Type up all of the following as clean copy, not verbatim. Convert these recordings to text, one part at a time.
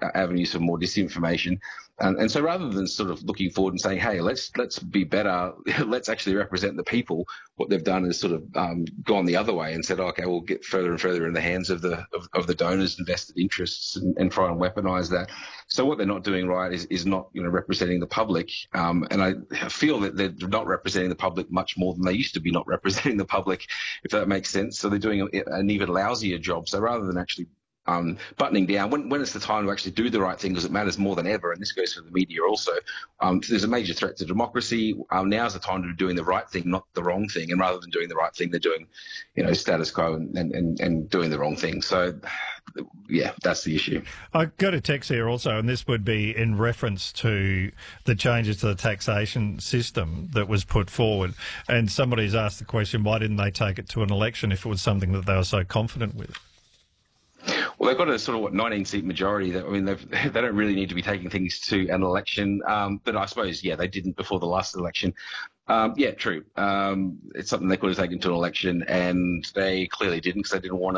avenues for more disinformation. And so rather than sort of looking forward and saying, hey, let's be better, let's actually represent the people, what they've done is sort of gone the other way and said, okay, we'll get further and further in the hands of the donors' and vested interests and try and weaponise that. So what they're not doing right is not representing the public. And I feel that they're not representing the public much more than they used to be not representing the public, if that makes sense. So they're doing an even lousier job. So rather than actually buttoning down when it's the time to actually do the right thing, because it matters more than ever, and this goes for the media also. There's a major threat to democracy. Now's the time to be doing the right thing, not the wrong thing. And rather than doing the right thing, they're doing, status quo and doing the wrong thing. So, yeah, that's the issue. I got a text here also, and this would be in reference to the changes to the taxation system that was put forward. And somebody's asked the question, why didn't they take it to an election if it was something that they were so confident with? Well, they've got a sort of 19-seat majority. They don't really need to be taking things to an election. But I suppose, they didn't before the last election. True. It's something they could have taken to an election, and they clearly didn't, because they didn't want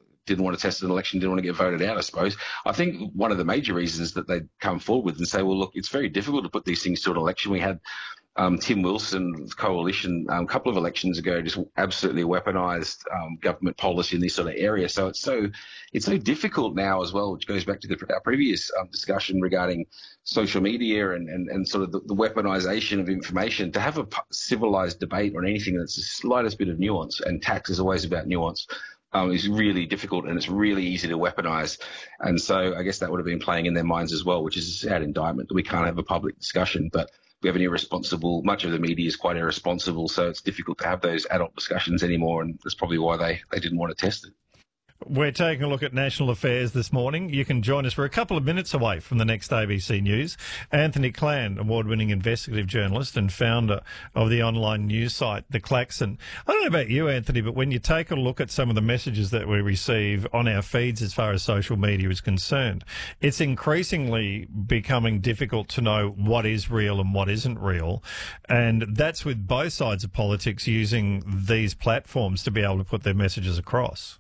to test an election, didn't want to get voted out, I suppose. I think one of the major reasons that they'd come forward with and say, well, look, it's very difficult to put these things to an election. We had Tim Wilson's coalition a couple of elections ago just absolutely weaponised government policy in this sort of area. So it's so difficult now as well, which goes back to our previous discussion regarding social media and sort of the weaponisation of information. To have a civilised debate on anything that's the slightest bit of nuance, and tax is always about nuance, is really difficult, and it's really easy to weaponise. And so I guess that would have been playing in their minds as well, which is a sad indictment that we can't have a public discussion. But we have an irresponsible, much of the media is quite irresponsible, so it's difficult to have those adult discussions anymore, and that's probably why they didn't want to test it. We're taking a look at national affairs this morning. You can join us. We're a couple of minutes away from the next ABC News. Anthony Clan, award-winning investigative journalist and founder of the online news site, The Klaxon. I don't know about you, Anthony, but when you take a look at some of the messages that we receive on our feeds as far as social media is concerned, it's increasingly becoming difficult to know what is real and what isn't real. And that's with both sides of politics using these platforms to be able to put their messages across.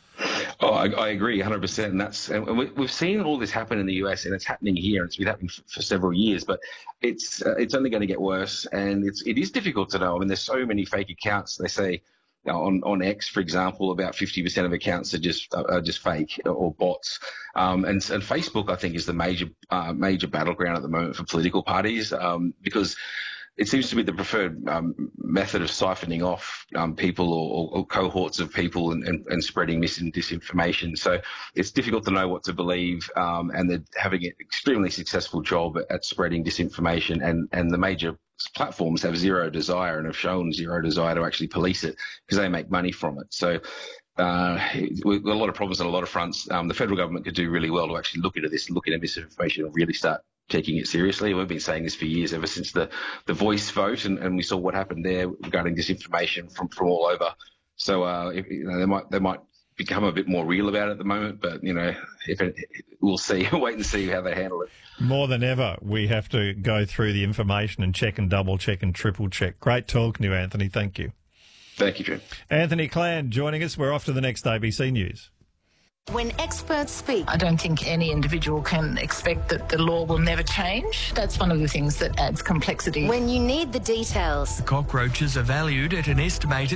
Oh, I agree 100%. And we've seen all this happen in the US, and it's happening here. It's been happening for several years, but it's only going to get worse. And it is difficult to know. I mean, there's so many fake accounts. They say on X, for example, about 50% of accounts are just fake or bots. And Facebook, I think, is the major battleground at the moment for political parties, because it seems to be the preferred method of siphoning off people or cohorts of people and spreading mis and disinformation. So it's difficult to know what to believe, and they're having an extremely successful job at spreading disinformation, and the major platforms have zero desire and have shown zero desire to actually police it because they make money from it. So we've got a lot of problems on a lot of fronts. The federal government could do really well to actually look into this, look at misinformation and really start taking it seriously. We've been saying this for years, ever since the Voice vote, and we saw what happened there regarding disinformation from all over. So they might become a bit more real about it at the moment, but we'll see. Wait and see how they handle it. More than ever, we have to go through the information and check and double check and triple check. Great talking to you, Anthony. Thank you. Thank you, Jim. Anthony Clan joining us. We're off to the next ABC News. When experts speak, I don't think any individual can expect that the law will never change. That's one of the things that adds complexity. When you need the details. Cockroaches are valued at an estimated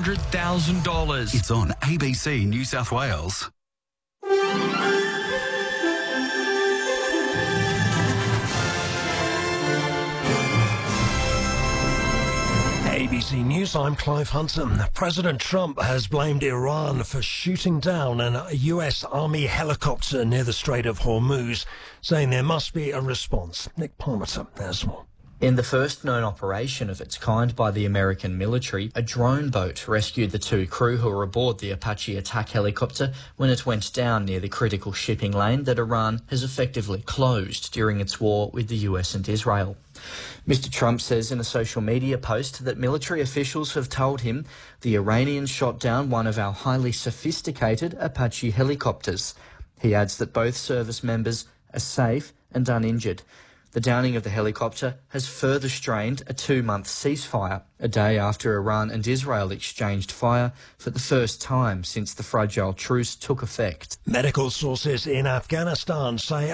$200,000. It's on ABC New South Wales. ABC News, I'm Clive Hunton. President Trump has blamed Iran for shooting down a US Army helicopter near the Strait of Hormuz, saying there must be a response. Nick Palmerton has more. In the first known operation of its kind by the American military, a drone boat rescued the two crew who were aboard the Apache attack helicopter when it went down near the critical shipping lane that Iran has effectively closed during its war with the US and Israel. Mr. Trump says in a social media post that military officials have told him the Iranians shot down one of our highly sophisticated Apache helicopters. He adds that both service members are safe and uninjured. The downing of the helicopter has further strained a 2-month ceasefire, a day after Iran and Israel exchanged fire for the first time since the fragile truce took effect. Medical sources in Afghanistan say